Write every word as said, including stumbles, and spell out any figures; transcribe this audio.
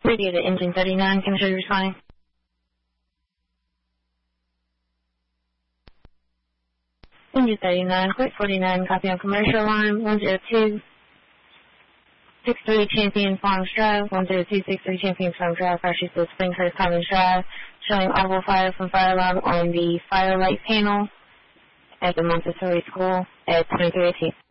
Radio to engine thirty-nine, can I show you responding? Engine thirty-nine, Quick forty-nine, copy on commercial alarm, one zero two six three Champion Farms Drive, one zero two six three Champion Farms Drive, Fire Chief Springhurst Commons Drive, showing audible fire from fire alarm on the fire light panel at the Montessori School at twenty-three eighteen.